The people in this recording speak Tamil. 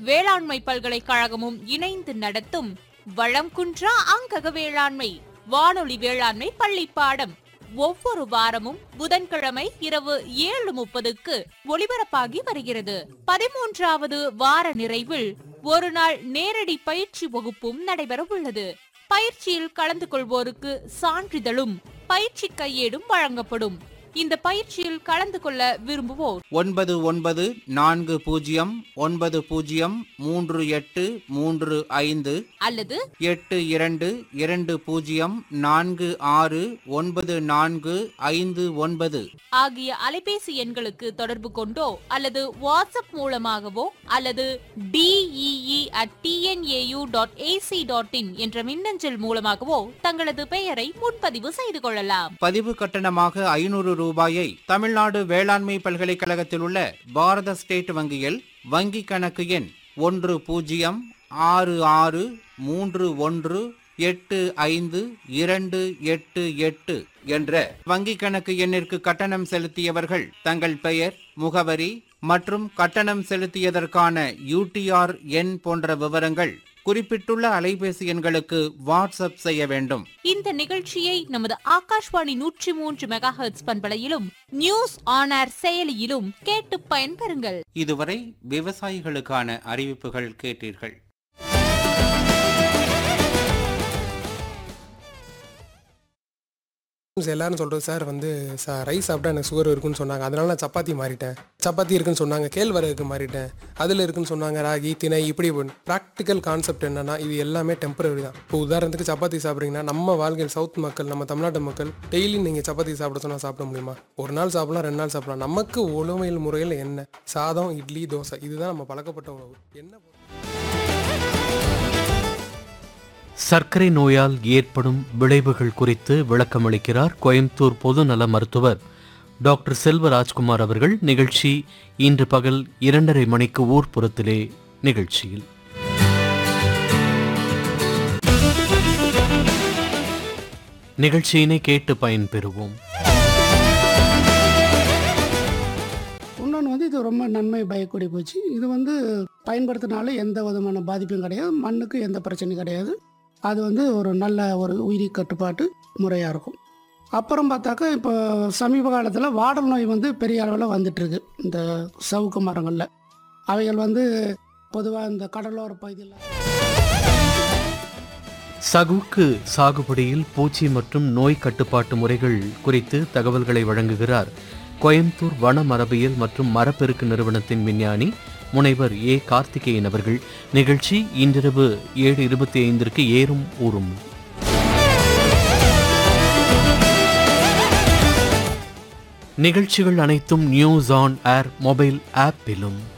வேளாண்மை பல்கலைக்கழகமும் இணைந்து நடத்தும் வளம் குன்றா அங்கக வேளாண்மை வானொலி வேளாண்மை பள்ளி பாடம் ஒவ்வொரு வாரமும் புதன்கிழமை இரவு 7:30க்கு ஒளிபரப்பாகி வருகிறது. 13வது வார நிறைவில் ஒரு நாள் நேரடி பயிற்சி வகுப்பும் நடைபெற உள்ளது. பயிற்சியில் கலந்து கொள்வோருக்கு சான்றிதழும் பயிற்சி கையேடும் வழங்கப்படும். இந்த பயிற்சியில் கலந்து கொள்ள விரும்புவோர் 9990903835 அல்லது 8220469459 ஆகிய அலைபேசி எண்களுக்கு தொடர்பு கொண்டோ அல்லது வாட்ஸ்அப் மூலமாகவோ அல்லது DEE@tnau.ac.in என்ற மின்னஞ்சல் மூலமாகவோ தங்களது பெயரை முன்பதிவு செய்து கொள்ளலாம். பதிவு கட்டணமாக 500 ரூபாயை தமிழ்நாடு வேளாண்மை பல்கலைக்கழகத்தில் உள்ள பாரத ஸ்டேட் வங்கியில் வங்கி கணக்கு எண் 106631852888 என்ற வங்கி கணக்கு எண்ணிற்கு கட்டணம் செலுத்தியவர்கள் தங்கள் பெயர், முகவரி மற்றும் கட்டணம் செலுத்தியதற்கான UTR எண் போன்ற விவரங்கள் குறிப்பிட்டுள்ள அலைபேசி எண்களுக்கு வாட்ஸ்அப் செய்ய வேண்டும். இந்த நிகழ்ச்சியை நமது Akashvani 103 megahertz பண்பலையிலும் news on air செயலியிலும் கேட்டு பயன்பெறுங்கள். இதுவரை விவசாயிகளுக்கான அறிவிப்புகள் கேட்டீர்கள். எல்லாரும் சொல்கிறது சார் ரைஸ் சாப்பிட்டா எனக்கு சுகர் இருக்குன்னு சொன்னாங்க, அதனால நான் சப்பாத்தி மாறிட்டேன். சப்பாத்தி இருக்குன்னு சொன்னாங்க, கேழ்வரகுக்கு மாறிட்டேன். அதில் இருக்குன்னு சொன்னாங்க ராகி, திணை, இப்படி ப்ராக்டிக்கல் கான்செப்ட் என்னன்னா இது எல்லாமே டெம்பரரி தான். இப்போ உதாரணத்துக்கு சப்பாத்தி சாப்பிட்றீங்கன்னா நம்ம வாழ்க்கையில் சவுத் மக்கள், நம்ம தமிழ்நாட்டு மக்கள் டெய்லி நீங்கள் சப்பாத்தி சாப்பிட சொன்னால் சாப்பிட முடியுமா? ஒரு நாள் சாப்பிடலாம், 2 நாள் சாப்பிடலாம். நமக்கு உணவியல் முறையில் என்ன சாதம், இட்லி, தோசை இதுதான் நம்ம பழக்கப்பட்ட உணவு. என்ன சர்க்கரை நோயால் ஏற்படும் விளைவுகள் குறித்து விளக்கமளிக்கிறார் கோயம்புத்தூர் பொதுநல மருத்துவர் டாக்டர் செல்வராஜ்குமார் அவர்கள். நிகழ்ச்சி இன்று பகல் 2:30 மணிக்கு ஊர்ப்புறத்திலே நிகழ்ச்சியில். நிகழ்ச்சியினை கேட்டு பயன்பெறுவோம். இன்னொன்று இது ரொம்ப நன்மை பயக்கூடிய போச்சு. இது பயன்படுத்தினால எந்த விதமான பாதிப்பும் கிடையாது, மண்ணுக்கு எந்த பிரச்சனையும் கிடையாது. அது ஒரு நல்ல ஒரு உயிரி கட்டுப்பாட்டு முறையாக இருக்கும். அப்புறம் பார்த்தாக்கா இப்போ சமீப காலத்தில் வாடல் நோய் பெரிய அளவில் வந்துட்டுருக்கு. இந்த சவுக்கு மரங்களில் அவைகள் பொதுவாக இந்த கடலோர பகுதியில் சவுக்கு சாகுபடியில் பூச்சி மற்றும் நோய் கட்டுப்பாட்டு முறைகள் குறித்து தகவல்களை வழங்குகிறார் கோயம்புத்தூர் வன மரபியல் மற்றும் மரப்பெருக்கு நிறுவனத்தின் விஞ்ஞானி முனைவர் ஏ. கார்த்திகேயன் அவர்கள். நிகழ்ச்சி இன்றிரவு 7:25 ஏறும் ஊரும். நிகழ்ச்சிகள் அனைத்தும் நியூஸ் ஆன் ஏர் மொபைல் ஆப்பிலும்